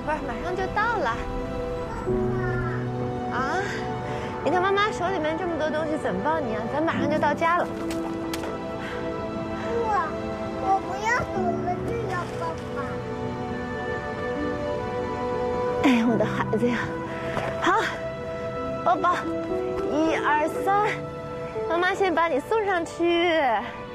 会儿，马上就到了。啊，你看妈妈手里面这么多东西，怎么抱你啊？咱马上就到家了。 我不要走了，就要爸爸。 哎呀，我的孩子呀！好，抱抱，1、2、3，妈妈先把你送上去。